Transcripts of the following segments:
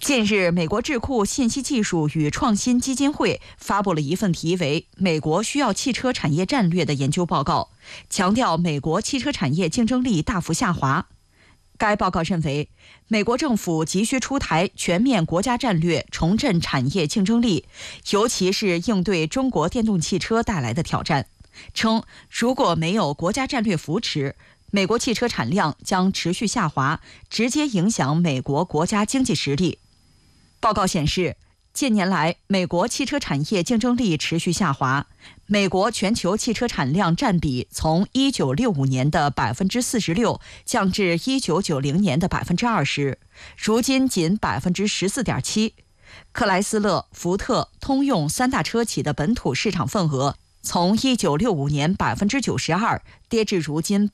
近日，美国智库信息技术与创新基金会发布了一份题为《美国需要汽车产业战略》的研究报告，强调美国汽车产业竞争力大幅下滑。该报告认为，美国政府急需出台全面国家战略，重振产业竞争力，尤其是应对中国电动汽车带来的挑战。称，如果没有国家战略扶持，美国汽车产量将持续下滑，直接影响美国国家经济实力。报告显示，近年来美国汽车产业竞争力持续下滑，美国全球汽车产量占比从1965年的46%降至1990年的20%，如今仅14.7%。克莱斯勒、福特、通用三大车企的本土市场份额从1965年92%跌至如今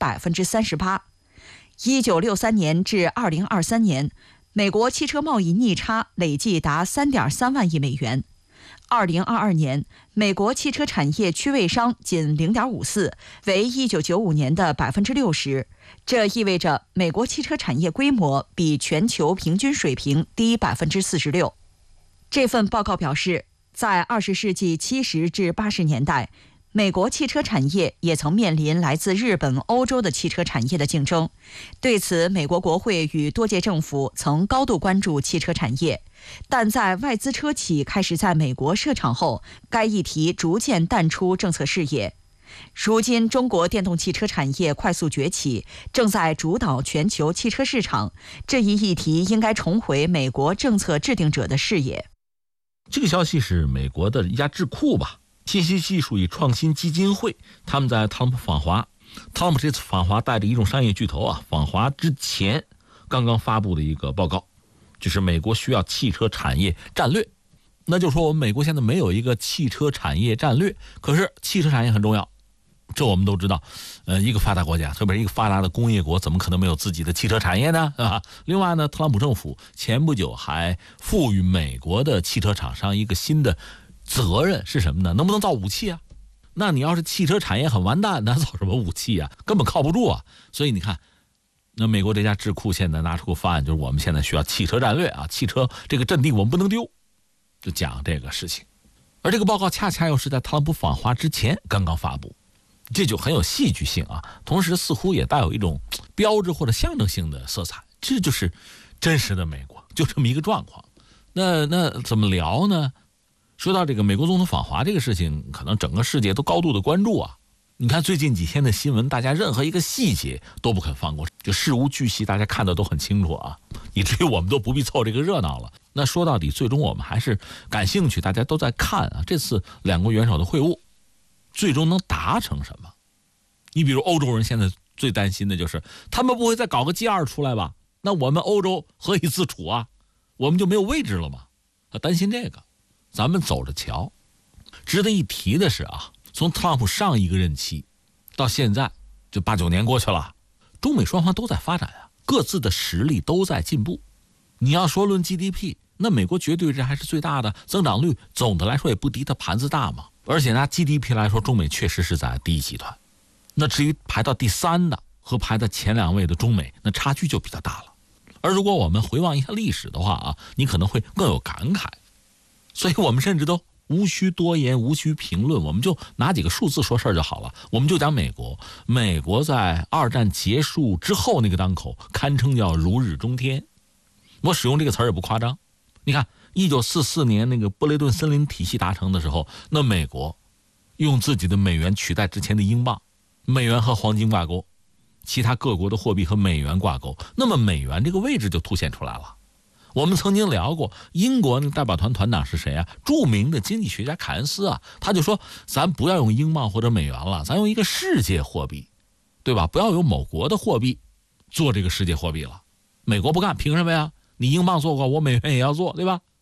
38%。1963年至2023年，美国汽车贸易逆差累计达3.3万亿美元。2022年，美国汽车产业区位商仅0.54，为1995年的60%。这意味着美国汽车产业规模比全球平均水平低46%。这份报告表示，在20世纪70至80年代，美国汽车产业也曾面临来自日本、欧洲的汽车产业的竞争。对此，美国国会与多届政府曾高度关注汽车产业，但在外资车企开始在美国设厂后，该议题逐渐淡出政策视野。如今，中国电动汽车产业快速崛起，正在主导全球汽车市场，这一议题应该重回美国政策制定者的视野。 这个消息是美国的一家智库吧，信息技术与创新基金会，他们在特朗普访华，特朗普这次访华带着一众商业巨头啊，访华之前刚刚发布的一个报告，就是美国需要汽车产业战略。那就是说我们美国现在没有一个汽车产业战略，可是汽车产业很重要，这我们都知道。一个发达国家，特别是一个发达的工业国，怎么可能没有自己的汽车产业呢？啊，另外呢，特朗普政府前不久还赋予美国的汽车厂商一个新的责任是什么呢？能不能造武器啊？那你要是汽车产业很完蛋，那造什么武器啊？根本靠不住啊！所以你看，那美国这家智库现在拿出个方案，就是我们现在需要汽车战略啊，汽车这个阵地我们不能丢，就讲这个事情。而这个报告恰恰又是在特朗普访华之前刚刚发布，这就很有戏剧性啊，同时似乎也带有一种标志或者象征性的色彩。这就是真实的美国，就这么一个状况。那怎么聊呢？说到这个美国总统访华这个事情，可能整个世界都高度的关注啊。你看最近几天的新闻，大家任何一个细节都不肯放过，就事无巨细，大家看得都很清楚啊，以至于我们都不必凑这个热闹了。那说到底，最终我们还是感兴趣，大家都在看啊，这次两国元首的会晤最终能达成什么？你比如欧洲人现在最担心的就是他们不会再搞个 G2 出来吧？那我们欧洲何以自处啊？我们就没有位置了吗？他担心这个，咱们走着瞧。值得一提的是啊，从特朗普上一个任期到现在，就8、9年过去了，中美双方都在发展啊，各自的实力都在进步。你要说论 GDP， 那美国绝对这还是最大的，增长率总的来说也不敌它盘子大嘛。而且拿 GDP 来说，中美确实是在第一集团。那至于排到第3的和排在前2位的中美，那差距就比较大了。而如果我们回望一下历史的话啊，你可能会更有感慨。所以我们甚至都无需多言，无需评论，我们就拿几个数字说事儿就好了。我们就讲美国，美国在2战结束之后那个当口，堪称叫如日中天。我使用这个词儿也不夸张。你看1944年那个布雷顿森林体系达成的时候，那美国用自己的美元取代之前的英镑，美元和黄金挂钩，其他各国的货币和美元挂钩，那么美元这个位置就凸显出来了。我们曾经聊过，英国那个代表团团长是谁啊？著名的经济学家凯恩斯啊，他就说咱不要用英镑或者美元了，咱用一个世界货币，对吧？不要有某国的货币做这个世界货币了。美国不干，凭什么呀？你英镑做过，我美元也要做，对吧？